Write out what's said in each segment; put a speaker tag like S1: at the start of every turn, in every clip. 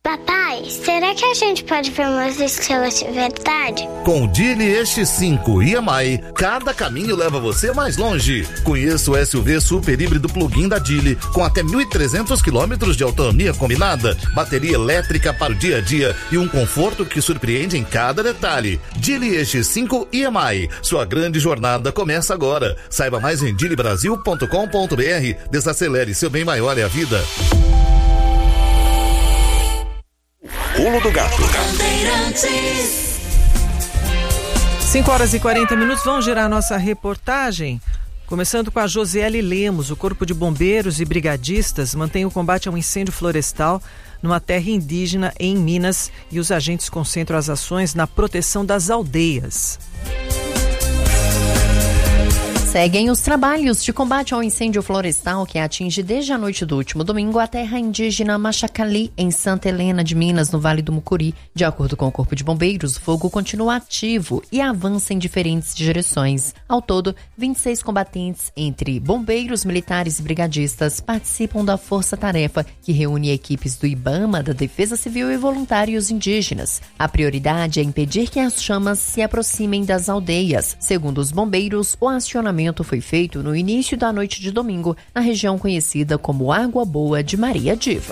S1: Papai, será que a gente pode ver umas estrelas de verdade?
S2: Com o Dili EX5 e EMI, cada caminho leva você mais longe. Conheça o SUV super híbrido plug-in da Dili, com até 1.300 km de autonomia combinada, bateria elétrica para o dia a dia e um conforto que surpreende em cada detalhe. Dili EX5 e EMI, sua grande jornada começa agora. Saiba mais em dilibrasil.com.br. Desacelere, seu bem maior é a vida.
S3: Pulo do Gato.
S4: 5h40, vamos girar a nossa reportagem. Começando com a Josiele Lemos. O Corpo de Bombeiros e Brigadistas mantém o combate ao incêndio florestal numa terra indígena em Minas e os agentes concentram as ações na proteção das aldeias.
S5: Seguem os trabalhos de combate ao incêndio florestal que atinge desde a noite do último domingo a terra indígena Machacali, em Santa Helena de Minas, no Vale do Mucuri. De acordo com o Corpo de Bombeiros, o fogo continua ativo e avança em diferentes direções. Ao todo, 26 combatentes, entre bombeiros, militares e brigadistas, participam da força-tarefa, que reúne equipes do IBAMA, da Defesa Civil e voluntários indígenas. A prioridade é impedir que as chamas se aproximem das aldeias. Segundo os bombeiros, o acionamento foi feito no início da noite de domingo, na região conhecida como Água Boa de Maria Diva.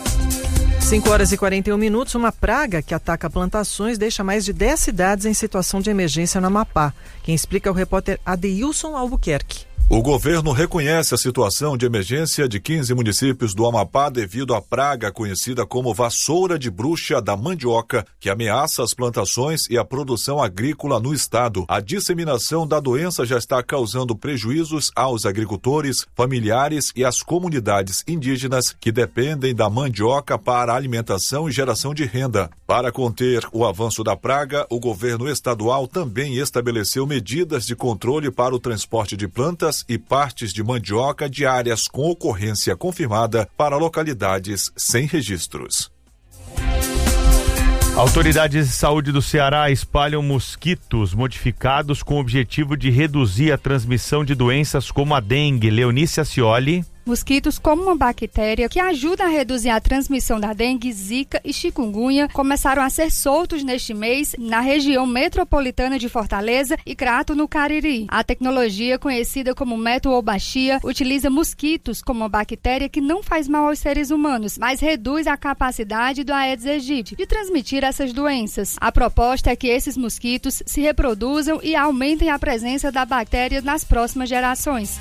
S4: 5h41, uma praga que ataca plantações deixa mais de 10 cidades em situação de emergência no Amapá. Quem explica é o repórter Adeilson Albuquerque.
S6: O governo reconhece a situação de emergência de 15 municípios do Amapá devido à praga conhecida como vassoura de bruxa da mandioca, que ameaça as plantações e a produção agrícola no estado. A disseminação da doença já está causando prejuízos aos agricultores, familiares e às comunidades indígenas que dependem da mandioca para alimentação e geração de renda. Para conter o avanço da praga, o governo estadual também estabeleceu medidas de controle para o transporte de plantas e partes de mandioca de áreas com ocorrência confirmada para localidades sem registros.
S7: Autoridades de saúde do Ceará espalham mosquitos modificados com o objetivo de reduzir a transmissão de doenças como a dengue. Leonice Acioli.
S8: Mosquitos como uma bactéria que ajuda a reduzir a transmissão da dengue, zika e chikungunya começaram a ser soltos neste mês na região metropolitana de Fortaleza e Crato, no Cariri. A tecnologia, conhecida como metoobastia, utiliza mosquitos como uma bactéria que não faz mal aos seres humanos, mas reduz a capacidade do Aedes aegypti de transmitir essas doenças. A proposta é que esses mosquitos se reproduzam e aumentem a presença da bactéria nas próximas gerações.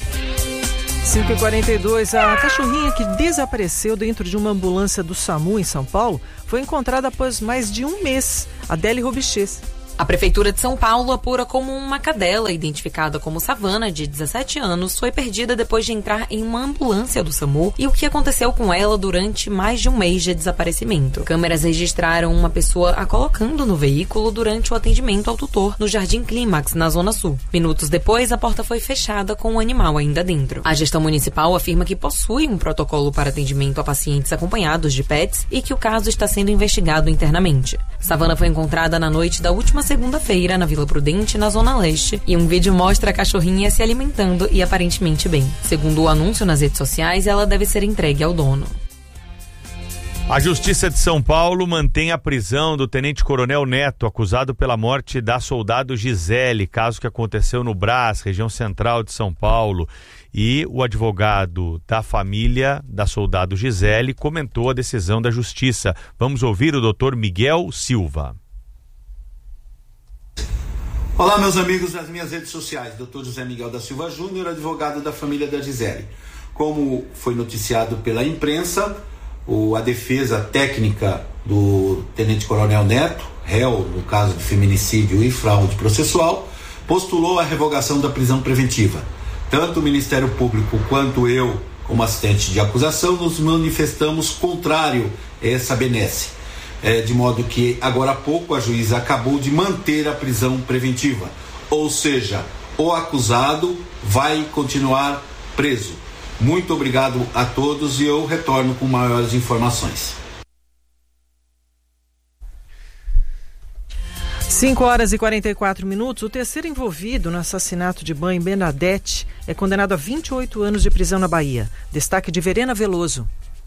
S4: 5h42, a cachorrinha que desapareceu dentro de uma ambulância do SAMU em São Paulo foi encontrada após mais de um mês. Adélie Robichês.
S9: A Prefeitura de São Paulo apura como uma cadela, identificada como Savana, de 17 anos, foi perdida depois de entrar em uma ambulância do SAMU e o que aconteceu com ela durante mais de um mês de desaparecimento. Câmeras registraram uma pessoa a colocando no veículo durante o atendimento ao tutor no Jardim Clímax, na Zona Sul. Minutos depois, a porta foi fechada com o animal ainda dentro. A gestão municipal afirma que possui um protocolo para atendimento a pacientes acompanhados de pets e que o caso está sendo investigado internamente. Savana foi encontrada na noite da última segunda-feira na Vila Prudente, na Zona Leste, e um vídeo mostra a cachorrinha se alimentando e aparentemente bem. Segundo o anúncio nas redes sociais, ela deve ser entregue ao dono.
S7: A Justiça de São Paulo mantém a prisão do tenente-coronel Neto, acusado pela morte da soldado Gisele, caso que aconteceu no Brás, região central de São Paulo. E o advogado da família da soldado Gisele comentou a decisão da Justiça. Vamos ouvir o doutor Miguel Silva.
S10: Olá, meus amigos das minhas redes sociais, Dr. José Miguel da Silva Júnior, advogado da família da Gisele. Como foi noticiado pela imprensa, a defesa técnica do tenente-coronel Neto, réu no caso de feminicídio e fraude processual, postulou a revogação da prisão preventiva. Tanto o Ministério Público quanto eu, como assistente de acusação, nos manifestamos contrário a essa benesse. De modo que, agora há pouco, a juíza acabou de manter a prisão preventiva. Ou seja, o acusado vai continuar preso. Muito obrigado a todos e eu retorno com maiores informações.
S4: 5h44, o terceiro envolvido no assassinato de mãe Bernadette é condenado a 28 anos de prisão na Bahia. Destaque de Verena Veloso.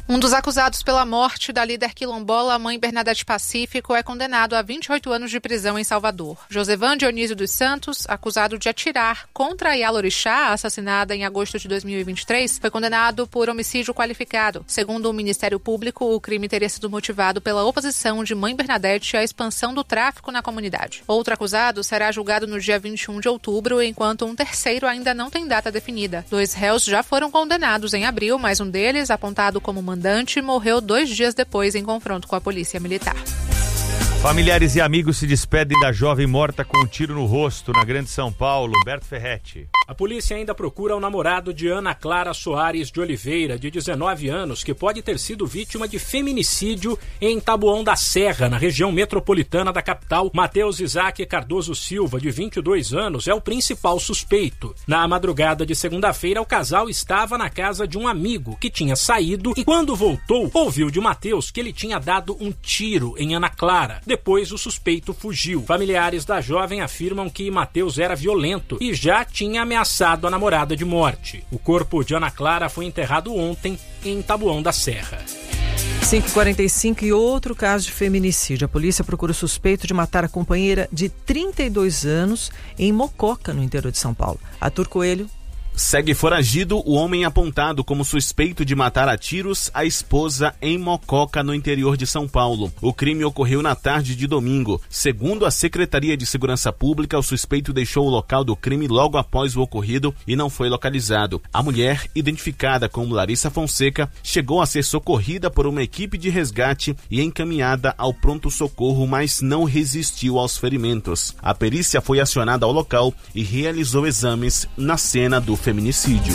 S11: Um dos acusados pela morte da líder quilombola, Mãe Bernadette Pacífico, é condenado a 28 anos de prisão em Salvador. Josevan Dionísio dos Santos, acusado de atirar contra a Yalorixá, assassinada em agosto de 2023, foi condenado por homicídio qualificado. Segundo o Ministério Público, o crime teria sido motivado pela oposição de Mãe Bernadette à expansão do tráfico na comunidade. Outro acusado será julgado no dia 21 de outubro, enquanto um terceiro ainda não tem data definida. 2 réus já foram condenados em abril, mas um deles, apontado como mandante, morreu 2 dias depois em confronto com a polícia militar.
S7: Familiares e amigos se despedem da jovem morta com um tiro no rosto na Grande São Paulo. Humberto Ferretti.
S12: A polícia ainda procura o namorado de Ana Clara Soares de Oliveira, de 19 anos, que pode ter sido vítima de feminicídio em Taboão da Serra, na região metropolitana da capital. Matheus Isaac Cardoso Silva, de 22 anos, é o principal suspeito. Na madrugada de segunda-feira, o casal estava na casa de um amigo que tinha saído e, quando voltou, ouviu de Matheus que ele tinha dado um tiro em Ana Clara. Depois, o suspeito fugiu. Familiares da jovem afirmam que Matheus era violento e já tinha ameaçado a namorada de morte. O corpo de Ana Clara foi enterrado ontem em Taboão da Serra.
S4: 5h45 e outro caso de feminicídio. A polícia procura o suspeito de matar a companheira de 32 anos em Mococa, no interior de São Paulo. Arthur Coelho.
S13: Segue foragido o homem apontado como suspeito de matar a tiros a esposa em Mococa, no interior de São Paulo. O crime ocorreu na tarde de domingo. Segundo a Secretaria de Segurança Pública, o suspeito deixou o local do crime logo após o ocorrido e não foi localizado. A mulher, identificada como Larissa Fonseca, chegou a ser socorrida por uma equipe de resgate e encaminhada ao pronto-socorro, mas não resistiu aos ferimentos. A perícia foi acionada ao local e realizou exames na cena do feminicídio.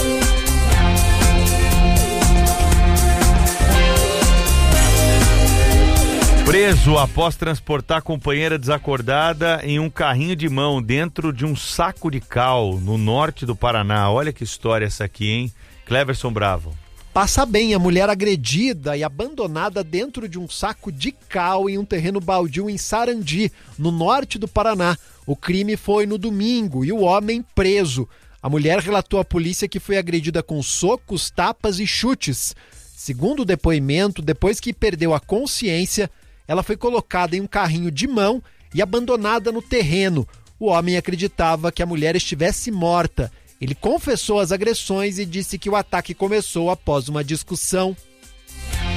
S7: Preso após transportar a companheira desacordada em um carrinho de mão dentro de um saco de cal no norte do Paraná. Olha que história essa aqui, hein? Cleverson Bravo.
S14: Passa bem a mulher agredida e abandonada dentro de um saco de cal em um terreno baldio em Sarandi, no norte do Paraná. O crime foi no domingo e o homem preso. A mulher relatou à polícia que foi agredida com socos, tapas e chutes. Segundo o depoimento, depois que perdeu a consciência, ela foi colocada em um carrinho de mão e abandonada no terreno. O homem acreditava que a mulher estivesse morta. Ele confessou as agressões e disse que o ataque começou após uma discussão.